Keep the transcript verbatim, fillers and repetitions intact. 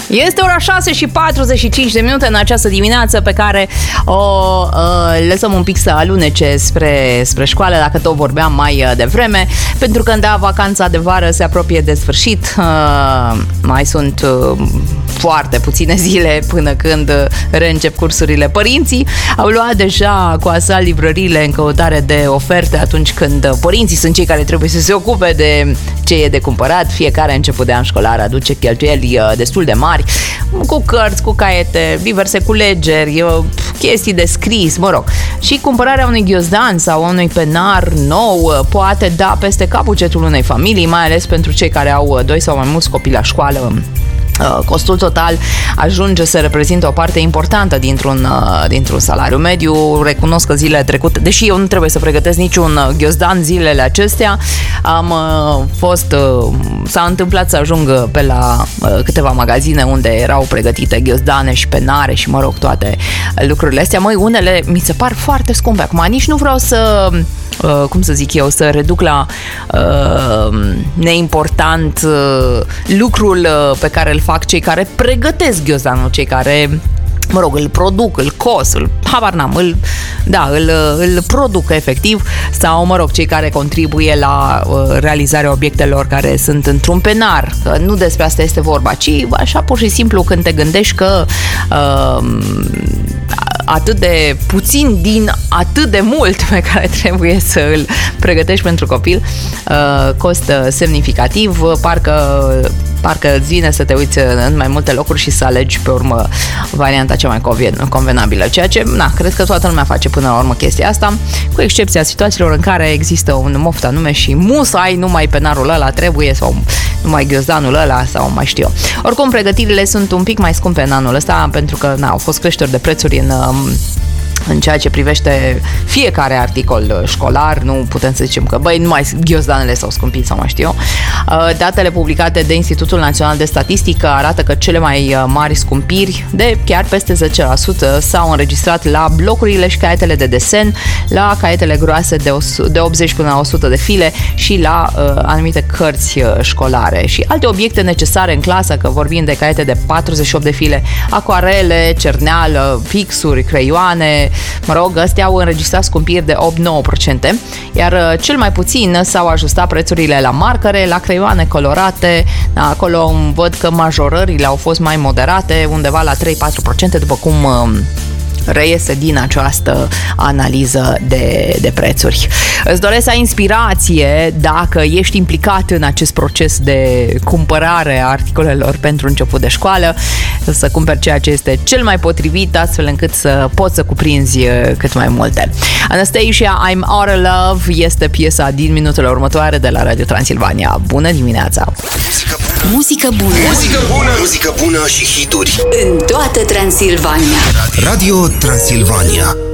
Este ora șase și patruzeci și cinci de minute în această dimineață pe care o uh, lăsăm un pic să alunece spre, spre școală, dacă tot vorbeam mai devreme, pentru că, da, vacanța de vară se apropie de sfârșit. Uh, mai sunt uh, foarte puține zile până când reîncep cursurile. Părinții au luat deja cu asalt librăriile în căutare de oferte atunci când părinții sunt cei care trebuie să se ocupe de ce e de cumpărat. Fiecare început de an școlar aduce cheltuieli destul de mari, cu cărți, cu caiete, diverse culegeri, chestii de scris, mă rog. Și cumpărarea unui ghiozdan sau unui penar nou poate da peste cap bugetul unei familii, mai ales pentru cei care au doi sau mai mulți copii la școală. Costul total ajunge să reprezintă o parte importantă dintr-un, dintr-un salariu mediu. Recunosc că zilele trecute, deși eu nu trebuie să pregătesc niciun ghiozdan zilele acestea, am fost, s-a întâmplat să ajung pe la câteva magazine unde erau pregătite ghiozdane și penare și, mă rog, toate lucrurile astea. Măi, unele mi se par foarte scumpe. Acum nici nu vreau să, cum să zic eu, să reduc la uh, neimportant uh, lucrul pe care îl fac cei care pregătesc ghiozdanul, cei care, mă rog, îl produc, îl cos, îl, habar n-am, îl, da, îl, îl produc efectiv, sau, mă rog, cei care contribuie la uh, realizarea obiectelor care sunt într-un penar. Că nu despre asta este vorba, ci așa pur și simplu când te gândești că uh, atât de puțin din atât de mult pe care trebuie să îl pregătești pentru copil uh, costă semnificativ, parcă parcă îți vine să te uiți în mai multe locuri și să alegi pe urmă varianta cea mai convenabilă, ceea ce, na, cred că toată lumea face până la urmă chestia asta, cu excepția situațiilor în care există un moft anume și musai numai penarul ăla trebuie sau numai ghiozdanul ăla sau mai știu eu. Oricum, pregătirile sunt un pic mai scumpe în anul ăsta pentru că, na, au fost creșteri de prețuri în în ceea ce privește fiecare articol școlar. Nu putem să zicem că, băi, numai ghiozdanele s-au scumpit sau mai știu eu. Datele publicate de Institutul Național de Statistică arată că cele mai mari scumpiri, de chiar peste zece la sută, s-au înregistrat la blocurile și caietele de desen, la caietele groase de optzeci până la o sută de file și la uh, anumite cărți școlare și alte obiecte necesare în clasă, că vorbim de caiete de patruzeci și opt de file, acoarele, cerneală, pixuri, creioane. Mă rog, ăstea au înregistrat scumpiri de opt nouă la sută, iar cel mai puțin s-au ajustat prețurile la marcare, la creioane colorate. Acolo văd că majorările au fost mai moderate, undeva la trei patru la sută, după cum reiese din această analiză de, de prețuri. Îți doresc să ai inspirație dacă ești implicat în acest proces de cumpărare a articolelor pentru început de școală, să cumperi ceea ce este cel mai potrivit, astfel încât să poți să cuprinzi cât mai multe. Anastasia, I'm Out of Love este piesa din minutele următoare de la Radio Transilvania. Bună dimineața! Muzică bună! Muzică bună! Muzică bună și hituri în toată Transilvania. Radio Transilvania.